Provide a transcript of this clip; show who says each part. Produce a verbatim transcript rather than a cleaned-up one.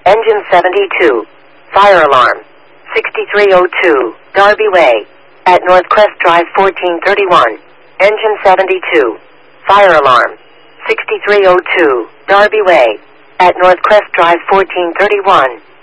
Speaker 1: Engine seventy-two. Fire alarm. sixty-three oh two, Darby Way. At Northcrest Drive fourteen thirty-one. Engine seventy-two. Fire alarm. sixty-three oh two, Darby Way. At Northcrest Drive fourteen thirty-one.